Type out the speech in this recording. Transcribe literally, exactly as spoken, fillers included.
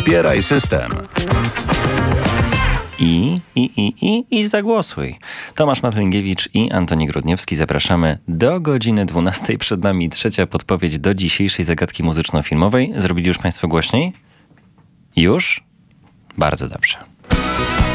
Wspieraj system. I, i, i, i, i zagłosuj. Tomasz Matlingiewicz i Antoni Grudniewski. Zapraszamy do godziny dwunastej. Przed nami trzecia podpowiedź do dzisiejszej zagadki muzyczno-filmowej. Zrobili już Państwo głośniej? Już? Bardzo dobrze.